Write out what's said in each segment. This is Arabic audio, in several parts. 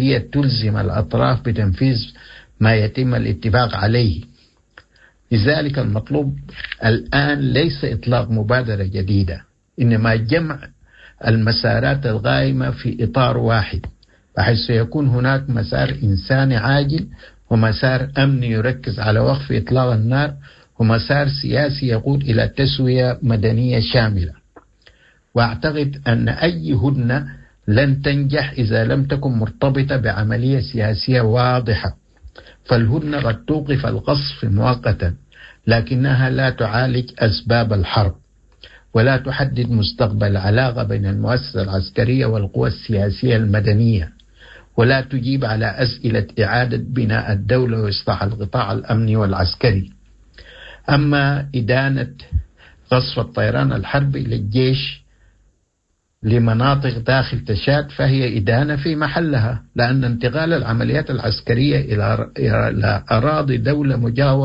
عملية تلزم الأطراف بتنفيذ ما يتم الاتفاق عليه. لذلك المطلوب الآن ليس إطلاق مبادرة جديدة، إنما جمع المسارات القائمة في إطار واحد، بحيث سيكون هناك مسار إنساني عاجل، ومسار أمني يركز على وقف إطلاق النار، ومسار سياسي يقود إلى تسوية مدنية شاملة. وأعتقد أن أي هدنة لن تنجح إذا لم تكن مرتبطة بعملية سياسية واضحة. فالهدنة قد توقف القصف مؤقتا، لكنها لا تعالج أسباب الحرب، ولا تحدد مستقبل العلاقة بين المؤسسة العسكرية والقوى السياسية المدنية، ولا تجيب على أسئلة إعادة بناء الدولة وإصلاح القطاع الأمني والعسكري. أما إدانة قصف الطيران الحربي للجيش لمناطق داخل تشاد فهي إدانة في محلها، لأن انتقال العمليات العسكرية إلى أراضي دولة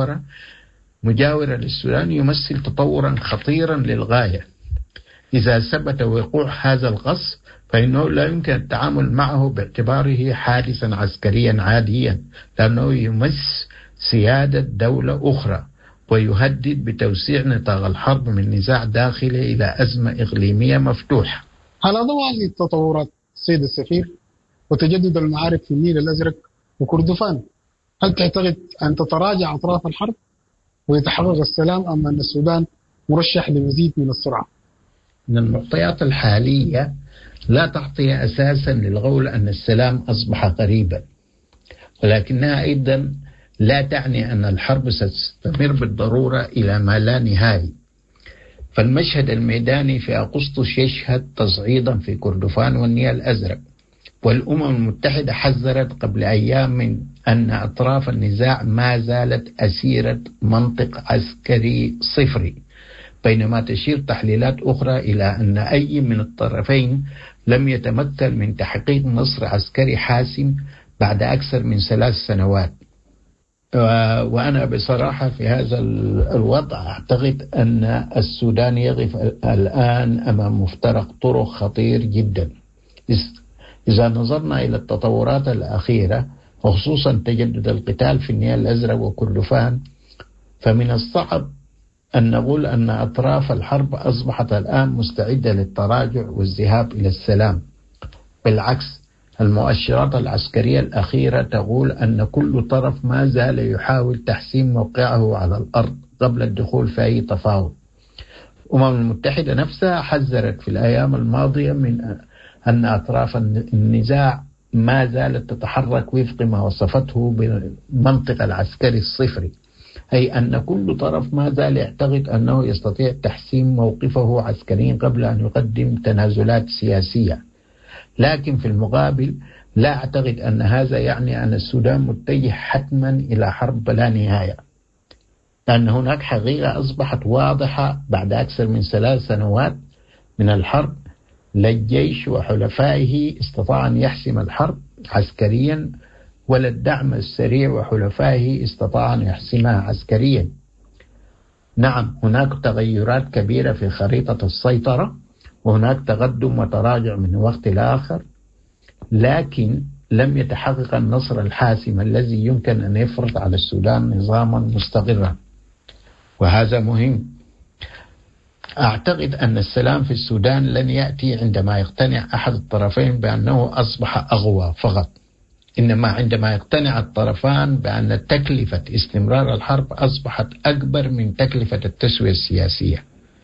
مجاورة للسودان يمثل تطورا خطيرا للغاية. إذا ثبت وقوع هذا القصف فإنه لا يمكن التعامل معه باعتباره حادثا عسكريا عاديا، لأنه يمس سيادة دولة أخرى، ويهدد بتوسيع نطاق الحرب من نزاع داخلي إلى أزمة إقليمية مفتوحة. على ضوء هذه التطورات سيد السفير وتجدد المعارك في النيل الأزرق وكردفان، هل تعتقد أن تتراجع أطراف الحرب ويتحقق السلام، أم أن السودان مرشح لمزيد من الصراع؟ من المعطيات الحالية لا تعطي أساسا للقول أن السلام أصبح قريبا، ولكنها أيضا لا تعني أن الحرب ستستمر بالضرورة إلى ما لا نهاية. فالمشهد الميداني في أغسطس يشهد تصعيدا في كردفان والنيل الأزرق، والأمم المتحدة حذرت قبل أيام من أن أطراف النزاع ما زالت أسيرة منطق عسكري صفري، بينما تشير تحليلات أخرى إلى أن أي من الطرفين لم يتمكن من تحقيق نصر عسكري حاسم بعد أكثر من 3 سنوات. وأنا بصراحة في هذا الوضع أعتقد أن السودان يقف الآن أمام مفترق طرق خطير جدا. إذا نظرنا إلى التطورات الأخيرة وخصوصا تجدد القتال في النيل الأزرق وكردفان، فمن الصعب أن نقول أن أطراف الحرب أصبحت الآن مستعدة للتراجع والذهاب إلى السلام. بالعكس، المؤشرات العسكرية الأخيرة تقول أن كل طرف ما زال يحاول تحسين موقعه على الأرض قبل الدخول في أي تفاوض. الأمم المتحدة نفسها حذرت في الأيام الماضية من أن أطراف النزاع ما زالت تتحرك وفق ما وصفته بالمنطق العسكري الصفري، أي أن كل طرف ما زال يعتقد أنه يستطيع تحسين موقفه عسكريا قبل أن يقدم تنازلات سياسية. لكن في المقابل لا أعتقد أن هذا يعني أن السودان متجه حتما إلى حرب بلا نهاية، لأن هناك حقيقة أصبحت واضحة بعد أكثر من 3 سنوات من الحرب. لا الجيش وحلفائه استطاع أن يحسم الحرب عسكريا، ولا الدعم السريع وحلفائه استطاع أن يحسمها عسكريا. نعم، هناك تغيرات كبيرة في خريطة السيطرة، وهناك تقدم وتراجع من وقت لآخر، لكن لم يتحقق النصر الحاسم الذي يمكن أن يفرض على السودان نظاما مستقرا، وهذا مهم. أعتقد أن السلام في السودان لن يأتي عندما يقتنع أحد الطرفين بأنه أصبح أقوى فقط، إنما عندما يقتنع الطرفان بأن تكلفة استمرار الحرب أصبحت أكبر من تكلفة التسوية السياسية.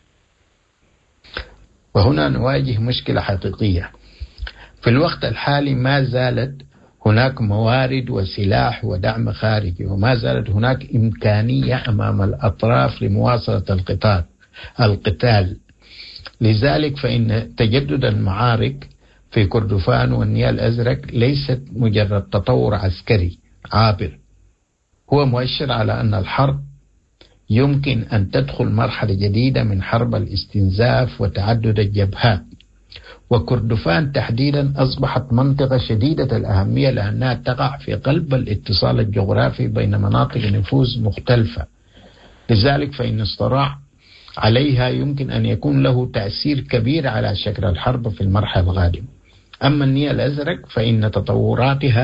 وهنا نواجه مشكلة حقيقية. في الوقت الحالي ما زالت هناك موارد وسلاح ودعم خارجي، وما زالت هناك إمكانية أمام الأطراف لمواصلة القتال. لذلك فإن تجدد المعارك في كردفان والنيل الأزرق ليست مجرد تطور عسكري عابر، هو مؤشر على أن الحرب يمكن أن تدخل مرحلة جديدة من حرب الاستنزاف وتعدد الجبهات. وكردفان تحديدا أصبحت منطقة شديدة الأهمية لأنها تقع في قلب الاتصال الجغرافي بين مناطق نفوذ مختلفة. لذلك فإن الصراع عليها يمكن أن يكون له تأثير كبير على شكل الحرب في المرحلة القادمة. أما النيل الأزرق فإن تطوراتها